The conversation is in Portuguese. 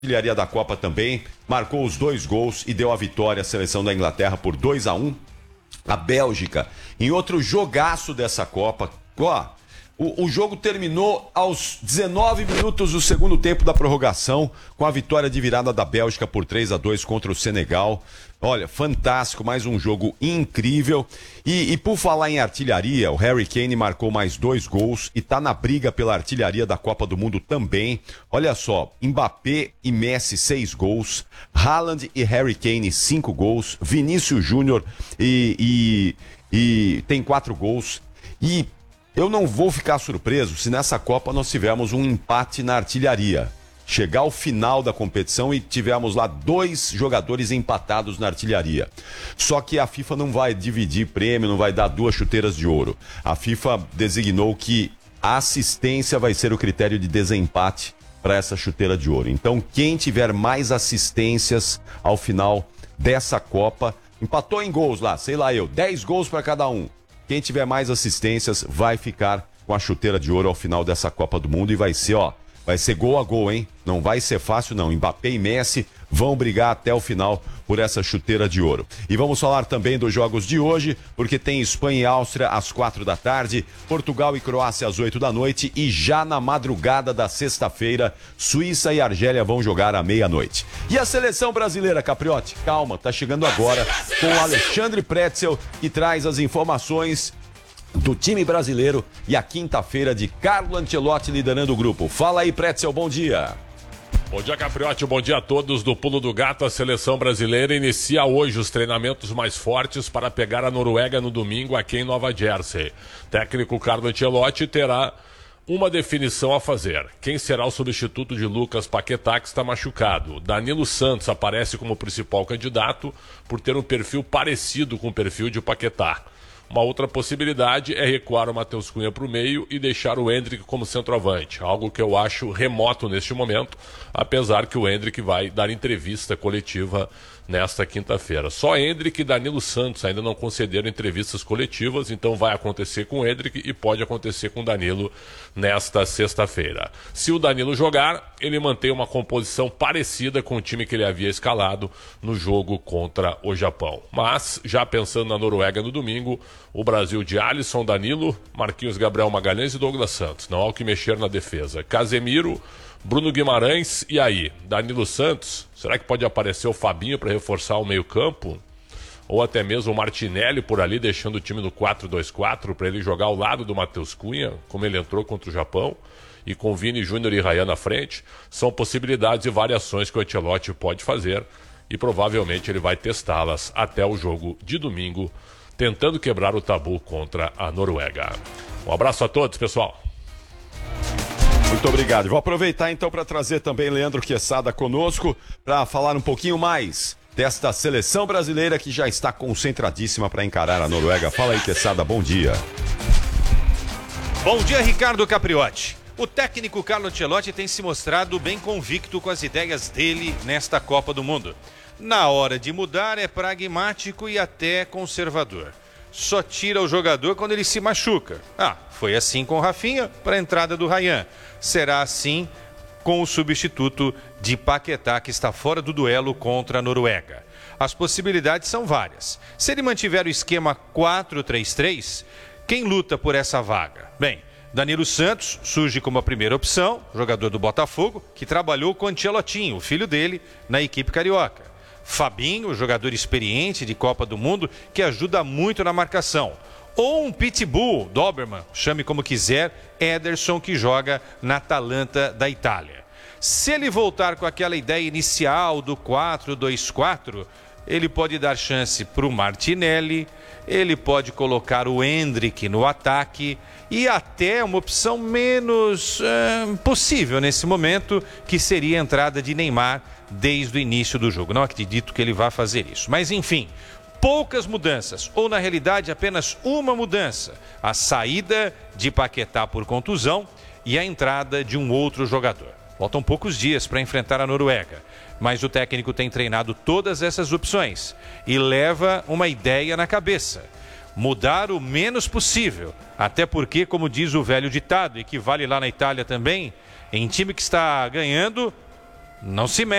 artilharia da Copa também, marcou os 2 gols e deu a vitória à seleção da Inglaterra por 2-1. A Bélgica, em outro jogaço dessa Copa, o jogo terminou aos 19 minutos do segundo tempo da prorrogação, com a vitória de virada da Bélgica por 3-2 contra o Senegal. Olha, fantástico, mais um jogo incrível. E por falar em artilharia, o Harry Kane marcou mais 2 gols e tá na briga pela artilharia da Copa do Mundo também. Olha só, Mbappé e Messi 6 gols, Haaland e Harry Kane 5 gols, Vinícius Júnior e tem 4 gols. E eu não vou ficar surpreso se nessa Copa nós tivermos um empate na artilharia. Chegar ao final da competição e tivermos lá 2 jogadores empatados na artilharia. Só que a FIFA não vai dividir prêmio, não vai dar 2 chuteiras de ouro. A FIFA designou que a assistência vai ser o critério de desempate para essa chuteira de ouro. Então, quem tiver mais assistências ao final dessa Copa, empatou em gols lá, 10 gols para cada um. Quem tiver mais assistências vai ficar com a chuteira de ouro ao final dessa Copa do Mundo e vai ser gol a gol, hein? Não vai ser fácil não. Mbappé e Messi vão brigar até o final por essa chuteira de ouro. E vamos falar também dos jogos de hoje, porque tem Espanha e Áustria às 4 da tarde, Portugal e Croácia às 8 da noite e já na madrugada da sexta-feira, Suíça e Argélia vão jogar à meia-noite. E a seleção brasileira, Capriotti? Calma, tá chegando agora com o Alexandre Pretzel, que traz as informações do time brasileiro e a quinta-feira de Carlo Ancelotti liderando o grupo. Fala aí, Pretzel, bom dia. Bom dia, Capriotti, bom dia a todos do Pulo do Gato. A seleção brasileira inicia hoje os treinamentos mais fortes para pegar a Noruega no domingo aqui em Nova Jersey. Técnico Carlo Ancelotti terá uma definição a fazer. Quem será o substituto de Lucas Paquetá, que está machucado? Danilo Santos aparece como principal candidato por ter um perfil parecido com o perfil de Paquetá. Uma outra possibilidade é recuar o Matheus Cunha para o meio e deixar o Endrick como centroavante, algo que eu acho remoto neste momento, apesar que o Endrick vai dar entrevista coletiva nesta quinta-feira. Só Endrick e Danilo Santos ainda não concederam entrevistas coletivas, então vai acontecer com o Endrick e pode acontecer com o Danilo nesta sexta-feira. Se o Danilo jogar, ele mantém uma composição parecida com o time que ele havia escalado no jogo contra o Japão. Mas, já pensando na Noruega no domingo, o Brasil de Alisson, Danilo, Marquinhos Gabriel Magalhães e Douglas Santos. Não há o que mexer na defesa. Casemiro, Bruno Guimarães e aí? Danilo Santos? Será que pode aparecer o Fabinho para reforçar o meio-campo? Ou até mesmo o Martinelli por ali, deixando o time no 4-2-4 para ele jogar ao lado do Matheus Cunha, como ele entrou contra o Japão, e com Vini Júnior e Ryan na frente? São possibilidades e variações que o Ancelotti pode fazer e provavelmente ele vai testá-las até o jogo de domingo, tentando quebrar o tabu contra a Noruega. Um abraço a todos, pessoal. Muito obrigado. Vou aproveitar então para trazer também Leandro Quesada conosco para falar um pouquinho mais desta seleção brasileira que já está concentradíssima para encarar a Noruega. Fala aí, Quesada, bom dia. Bom dia, Ricardo Capriotti. O técnico Carlo Ancelotti tem se mostrado bem convicto com as ideias dele nesta Copa do Mundo. Na hora de mudar é pragmático e até conservador. Só tira o jogador quando ele se machuca. Foi assim com o Rafinha para a entrada do Ryan. Será assim com o substituto de Paquetá, que está fora do duelo contra a Noruega. As possibilidades são várias. Se ele mantiver o esquema 4-3-3, quem luta por essa vaga? Bem, Danilo Santos surge como a primeira opção, jogador do Botafogo, que trabalhou com Ancelottinho, o filho dele, na equipe carioca. Fabinho, jogador experiente de Copa do Mundo, que ajuda muito na marcação. Ou um pitbull, Doberman, chame como quiser, Ederson, que joga na Atalanta da Itália. Se ele voltar com aquela ideia inicial do 4-2-4, ele pode dar chance para o Martinelli, ele pode colocar o Endrick no ataque e até uma opção menos possível nesse momento, que seria a entrada de Neymar desde o início do jogo. Não acredito que ele vá fazer isso, mas enfim, poucas mudanças, ou na realidade apenas uma mudança: a saída de Paquetá por contusão e a entrada de um outro jogador. Faltam poucos dias para enfrentar a Noruega, mas o técnico tem treinado todas essas opções e leva uma ideia na cabeça: mudar o menos possível, até porque, como diz o velho ditado, e que vale lá na Itália também, em time que está ganhando, Não se